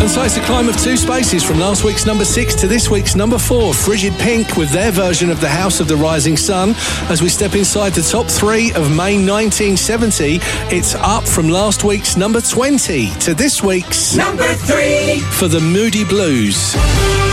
And so it's a climb of 2 spaces from last week's number 6 to this week's number 4, Frigid Pink with their version of The House of the Rising Sun. As we step inside the top 3 of May 1970, it's up from last week's number 20 to this week's number 3 for the Moody Blues.